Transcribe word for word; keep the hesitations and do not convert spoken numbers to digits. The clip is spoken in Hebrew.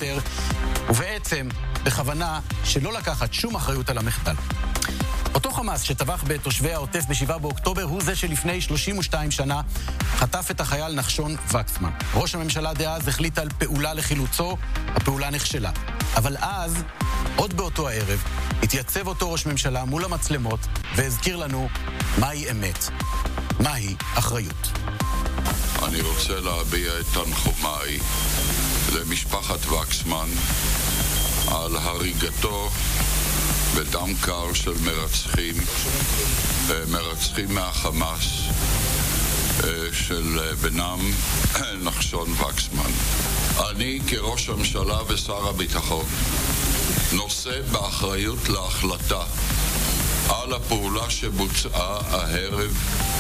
יותר, ובעצם בכוונה שלא לקחת שום אחריות על המחדל. אותו חמאס שטבח בתושבי העוטף בשבעה באוקטובר הוא זה שלפני שלושים ושתיים שנה חטף את החייל נחשון וקסמן. ראש הממשלה דאז החליט על פעולה לחילוצו, הפעולה נכשלה. אבל אז, עוד באותו הערב, התייצב אותו ראש ממשלה מול המצלמות והזכיר לנו מהי אמת, מהי אחריות. אני רוצה להביע את תנחומיי למשפחת וקסמן על הריגתו בדם קר של מרצחים, מרצחים מהחמאס של בנם נחשון וקסמן. אני כראש הממשלה ושר הביטחון נושא באחריות להחלטה על הפעולה שבוצעה הערב